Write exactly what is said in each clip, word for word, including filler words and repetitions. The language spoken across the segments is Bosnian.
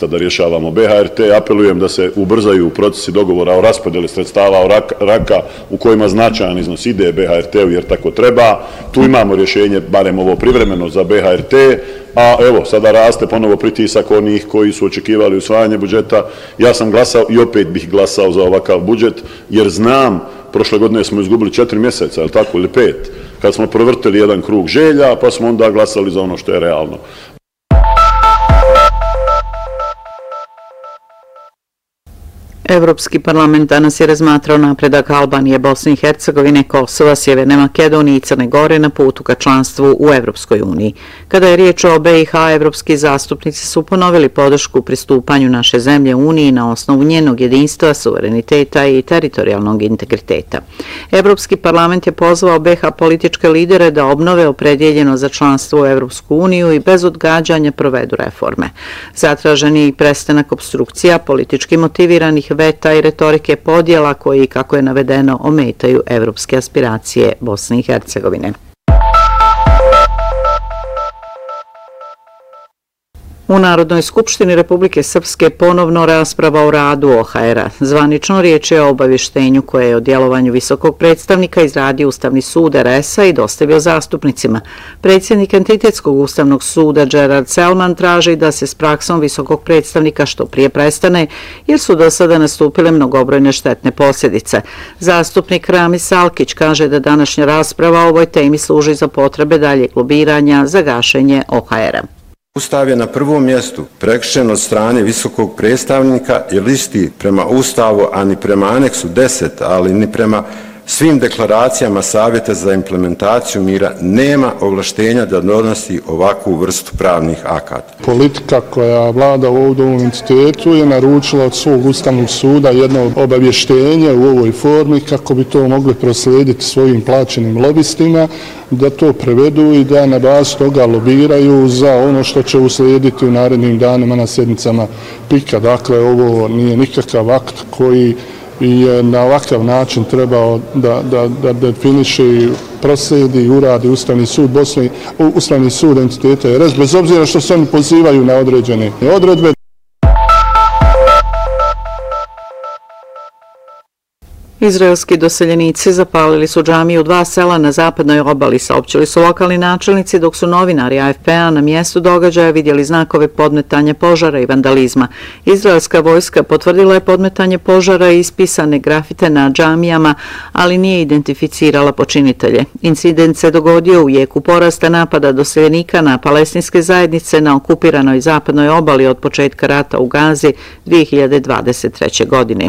mjesta da rješavamo B H R T. Apelujem da se ubrzaju procesi dogovora o raspodjeli sredstava o raka u kojima značajan iznos ide B H R T-u jer tako treba. Tu imamo rješenje, barem ovo privremeno za B H R T, a evo, sada raste ponovo pritisak onih koji su očekivali usvajanje budžeta. Ja sam glasao i opet bih glasao za ovakav budžet, jer znam, prošle godine smo izgubili četiri mjeseca, je li tako, ili pet, kad smo provrtili jedan krug želja, pa smo onda glasali za ono što je realno. Evropski parlament danas je razmatrao napredak Albanije, Bosne i Hercegovine, Kosova, Sjeverne Makedonije i Crne Gore na putu ka članstvu u Evropskoj uniji. Kada je riječ o B i H, evropski zastupnici su ponovili podršku pristupanju naše zemlje Uniji na osnovu njenog jedinstva, suvereniteta i teritorijalnog integriteta. Evropski parlament je pozvao B H političke lidere da obnove opredjeljeno za članstvo u Evropsku uniju i bez odgađanja provedu reforme. Zatražen je i prestanak opstrukcija, politički motiviranih veta i retorike podjela koji, kako je navedeno, ometaju evropske aspiracije Bosne i Hercegovine. U Narodnoj skupštini Republike Srpske ponovno rasprava o radu O H R-a. Zvanično riječ je o obavještenju koje je o djelovanju visokog predstavnika izradio Ustavni sud R S-a i dostavio zastupnicima. Predsjednik Entitetskog ustavnog suda Gerard Selman traži da se s praksom visokog predstavnika što prije prestane, jer su do sada nastupile mnogobrojne štetne posljedice. Zastupnik Ramis Salkić kaže da današnja rasprava o ovoj temi služi za potrebe daljeg lobiranja za gašenje O H R-a. Ustav je na prvom mjestu prekršen od strane visokog predstavnika jer isti prema Ustavu, a ni prema aneksu deset, ali ni prema svim deklaracijama Savjeta za implementaciju mira nema ovlaštenja da donosi ovakvu vrstu pravnih akata. Politika koja vlada ovdje u ovom entitetu je naručila od svog Ustavnog suda jedno obavještenje u ovoj formi kako bi to mogli proslijediti svojim plaćenim lobistima, da to prevedu i da na bazi toga lobiraju za ono što će uslijediti u narednim danima na sjednicama P I K-a. Dakle, ovo nije nikakav akt koji je na ovakav način trebao da, da, da definiše i proslijedi i uradi Ustavni sud Bosne, Ustavni sud entiteta R S, bez obzira što se oni pozivaju na određene odredbe. Izraelski doseljenici zapalili su džamiju u dva sela na zapadnoj obali, saopćili su lokalni načelnici, dok su novinari A F P-a na mjestu događaja vidjeli znakove podmetanja požara i vandalizma. Izraelska vojska potvrdila je podmetanje požara i ispisane grafite na džamijama, ali nije identificirala počinitelje. Incident se dogodio u jeku porasta napada doseljenika na palestinske zajednice na okupiranoj zapadnoj obali od početka rata u Gazi dvije hiljade dvadeset treće. godine.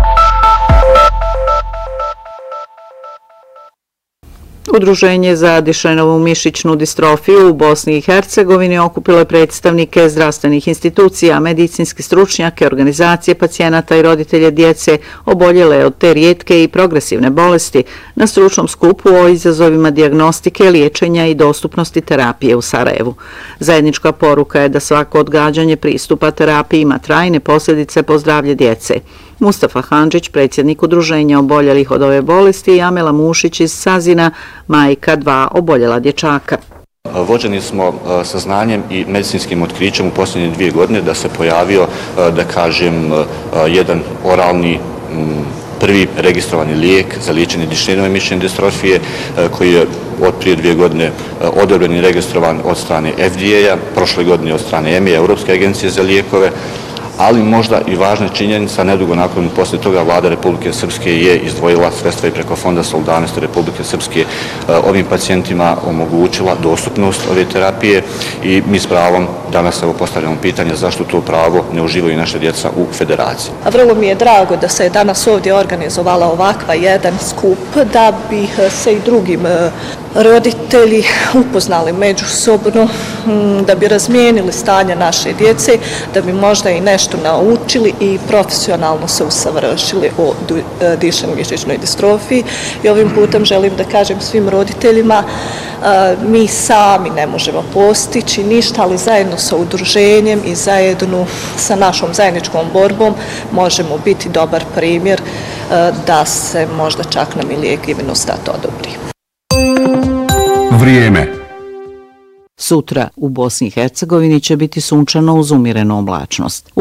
Udruženje za Dišenovu mišićnu distrofiju u Bosni i Hercegovini okupilo je predstavnike zdravstvenih institucija, medicinske stručnjake, organizacije pacijenata i roditelje djece oboljele od te rijetke i progresivne bolesti na stručnom skupu o izazovima dijagnostike, liječenja i dostupnosti terapije u Sarajevu. Zajednička poruka je da svako odgađanje pristupa terapiji ima trajne posljedice po zdravlje djece. Mustafa Handžić, predsjednik udruženja oboljelih od ove bolesti, i Amela Mušić iz Sazina, majka dva oboljela dječaka. Vođeni smo saznanjem i medicinskim otkrićem u posljednje dvije godine da se pojavio, da kažem, jedan oralni prvi registrovani lijek za liječenje Dišenove mišićne distrofije koji je od prije dvije godine odobren i registrovan od strane F D A-a, prošle godine od strane E M A, Europske agencije za lijekove, ali možda i važna činjenica, nedugo nakon poslije toga vlada Republike Srpske je izdvojila sredstva i preko Fonda solidarnosti Republike Srpske ovim pacijentima omogućila dostupnost ove terapije i mi s pravom danas evo postavljamo pitanje zašto to pravo ne uživaju naše djeca u federaciji. A vrlo mi je drago da se danas ovdje organizovala ovakva jedan skup da bi se i drugim roditelji upoznali međusobno, da bi razmijenili stanje naše djece, da bi možda i nešto naučili i profesionalno se usavršili o dišenoj mišićnoj distrofiji. I ovim putem želim da kažem svim roditeljima, mi sami ne možemo postići ništa, ali zajedno sa udruženjem i zajedno sa našom zajedničkom borbom možemo biti dobar primjer da se možda čak nam i lijek Ivinostat odobri. Vrijeme. Sutra u Bosni i Hercegovini će biti sunčano uz umjerenu oblačnost.